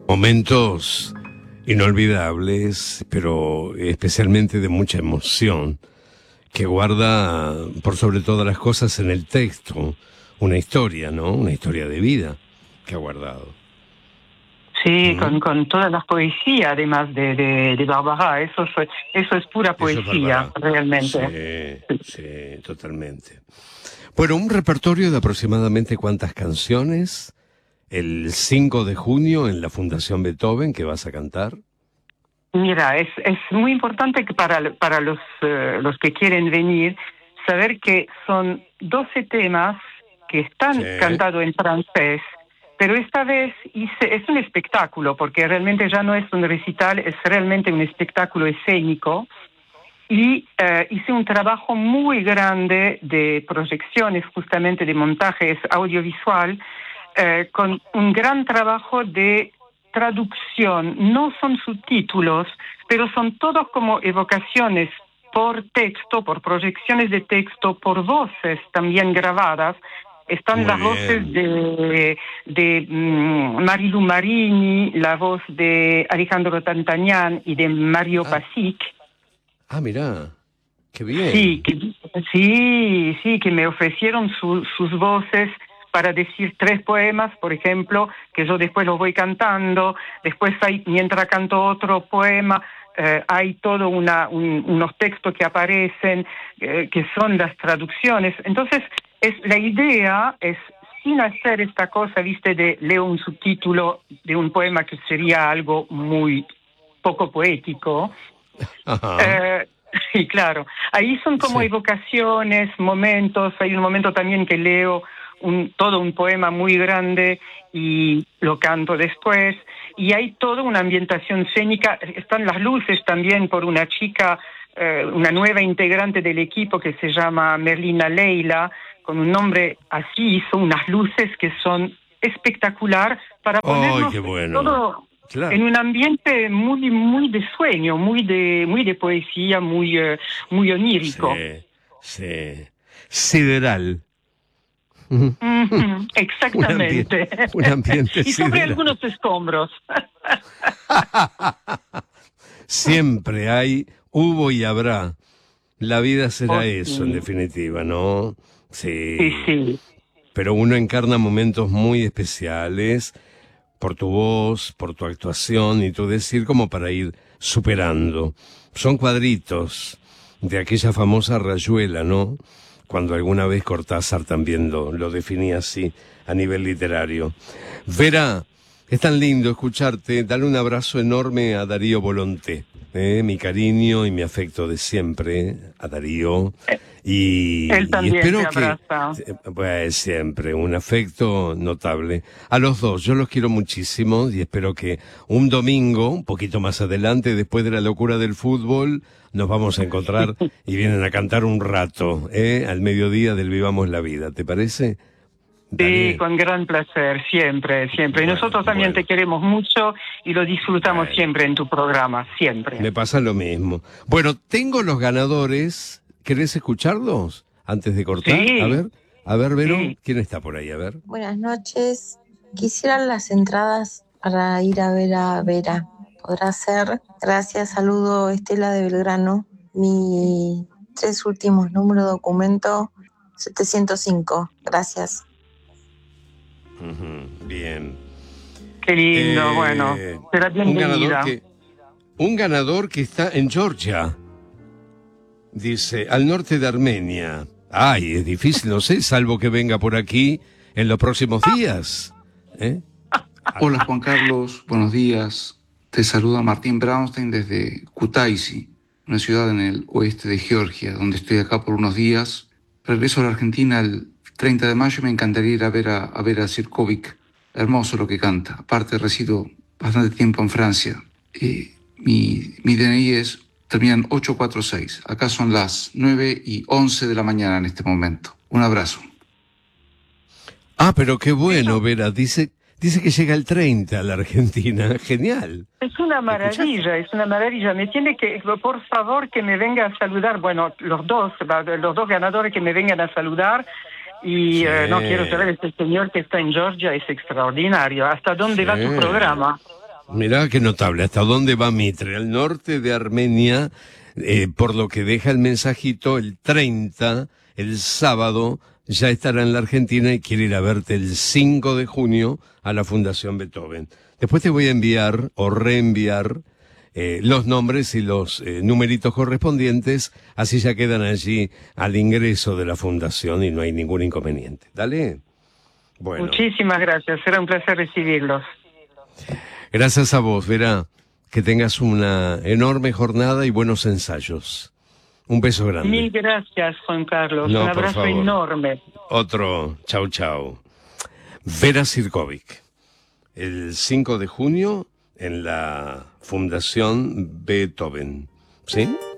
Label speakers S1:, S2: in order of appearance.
S1: Momentos inolvidables, pero especialmente de mucha emoción, que guarda, por sobre todas las cosas, en el texto, una historia, ¿no? Una historia de vida que ha guardado.
S2: Sí, con todas las poesías, además de Bárbara. Eso es pura poesía, realmente.
S1: Sí, totalmente. Bueno, un repertorio de aproximadamente ¿cuántas canciones? El 5 de junio en la Fundación Beethoven, que vas a cantar.
S2: Mira, es muy importante que para los que quieren venir, saber que son 12 temas que están cantados en francés, pero esta vez es un espectáculo, porque realmente ya no es un recital, es realmente un espectáculo escénico, y hice un trabajo muy grande de proyecciones, justamente de montajes audiovisual, con un gran trabajo de traducción. No son subtítulos, pero son todos como evocaciones por texto, por proyecciones de texto, por voces también grabadas. Están las voces de Marilu Marini, la voz de Alejandro Tantanian y de Mario Pasic.
S1: Ah, mirá, qué bien.
S2: Sí, que me ofrecieron sus voces para decir 3 poemas, por ejemplo, que yo después los voy cantando. Después mientras canto otro poema, hay todo unos textos que aparecen, que son las traducciones. Entonces, la idea es, sin hacer esta cosa, viste, de leo un subtítulo de un poema que sería algo muy poco poético. Sí, claro. Ahí son como evocaciones, momentos. Hay un momento también que leo todo un poema muy grande y lo canto después. Y hay toda una ambientación escénica. Están las luces también por una chica, una nueva integrante del equipo que se llama Merlina Leila, con un nombre así. Hizo unas luces que son espectacular para ponernos todo... Claro. En un ambiente muy, muy de sueño, muy de poesía, muy onírico.
S1: Sí. Sideral.
S2: Exactamente.
S1: Un ambiente
S2: y sobre
S1: sideral.
S2: algunos escombros.
S1: Siempre hay, hubo y habrá. La vida será eso, en definitiva, ¿no?
S2: Sí.
S1: Pero uno encarna momentos muy especiales por tu voz, por tu actuación y tu decir, como para ir superando. Son cuadritos de aquella famosa rayuela, ¿no? Cuando alguna vez Cortázar también lo definía así a nivel literario. Vera, es tan lindo escucharte. Dale un abrazo enorme a Darío Volonté. Mi cariño y mi afecto de siempre a Darío. Y espero que pues siempre un afecto notable a los dos. Yo los quiero muchísimo y espero que un domingo, un poquito más adelante, después de la locura del fútbol, nos vamos a encontrar y vienen a cantar un rato, al mediodía del Vivamos la Vida. ¿Te parece?
S2: Sí, con gran placer, siempre. Y nosotros también te queremos mucho y lo disfrutamos siempre en tu programa, siempre.
S1: Me pasa lo mismo. Bueno, tengo los ganadores. ¿Querés escucharlos antes de cortar?
S2: Sí.
S1: A ver, Vero, ¿quién está por ahí? A ver.
S3: Buenas noches. Quisiera las entradas para ir a ver a Vera. ¿Podrá ser? Gracias, saludo Estela de Belgrano. Mi 3 últimos números de documento 705. Gracias.
S1: Bien.
S2: Qué lindo, bueno. Será bienvenida.
S1: Un ganador que está en Georgia. Dice, al norte de Armenia. Ay, es difícil, no sé, salvo que venga por aquí en los próximos días.
S4: Hola Juan Carlos, buenos días. Te saluda Martín Braunstein desde Kutaisi, una ciudad en el oeste de Georgia, donde estoy acá por unos días. Regreso a la Argentina el 30 de mayo y me encantaría ir a ver a Sirkovic. Hermoso lo que canta. Aparte resido bastante tiempo en Francia. Mi DNI terminan 846. Acá son las 9:11 de la mañana en este momento. Un abrazo.
S1: Ah, pero qué bueno, Vera. Dice que llega el 30 a la Argentina. Genial.
S2: Es una maravilla. Me tiene que, por favor, que me venga a saludar. Bueno, los dos ganadores que me vengan a saludar. Y no quiero saber, este señor que está en Georgia es extraordinario. ¿Hasta dónde va tu programa?
S1: Mirá qué notable, hasta dónde va Mitre, al norte de Armenia, por lo que deja el mensajito el 30, el sábado, ya estará en la Argentina y quiere ir a verte el 5 de junio a la Fundación Beethoven. Después te voy a enviar o reenviar los nombres y los numeritos correspondientes, así ya quedan allí al ingreso de la fundación y no hay ningún inconveniente. Dale. Bueno.
S2: Muchísimas gracias, será un placer recibirlos.
S1: Gracias a vos, Vera. Que tengas una enorme jornada y buenos ensayos. Un beso grande.
S2: Mil gracias, Juan Carlos.
S1: No,
S2: un abrazo enorme.
S1: Otro. Chau, chau. Vera Sirkovic. El 5 de junio en la Fundación Beethoven. ¿Sí?